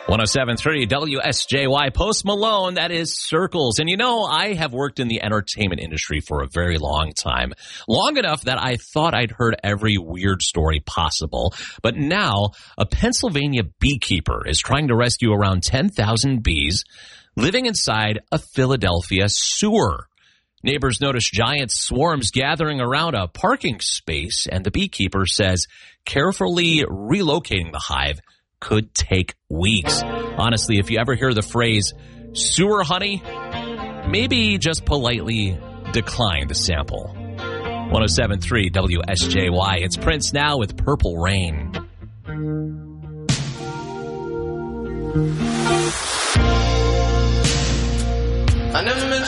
107.3 WSJY, Post Malone, that is Circles. And you know, I have worked in the entertainment industry for a very long time. Long enough that I thought I'd heard every weird story possible. But now, a Pennsylvania beekeeper is trying to rescue around 10,000 bees living inside a Philadelphia sewer. Neighbors notice giant swarms gathering around a parking space, and the beekeeper says carefully relocating the hive could take weeks. Honestly, if you ever hear the phrase sewer honey, maybe just politely decline the sample. 107.3 WSJY. It's Prince now with Purple Rain. I never meant